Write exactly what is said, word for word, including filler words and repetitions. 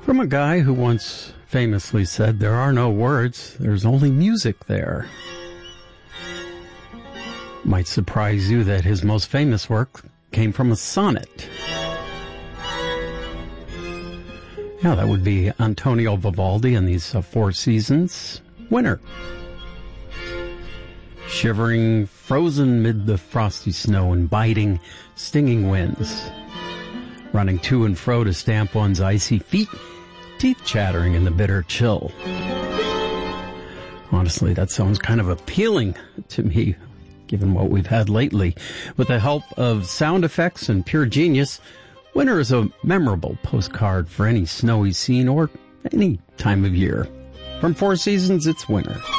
From a guy who once famously said, "There are no words, there's only music there." Might surprise you that his most famous work came from a sonnet. Yeah, that would be Antonio Vivaldi and these uh, Four Seasons. Winter. Shivering, frozen mid the frosty snow and biting, stinging winds. Running to and fro to stamp one's icy feet, teeth chattering in the bitter chill. Honestly, that sounds kind of appealing to me, given what we've had lately. With the help of sound effects and pure genius, winter is a memorable postcard for any snowy scene or any time of year. From Four Seasons, it's winter.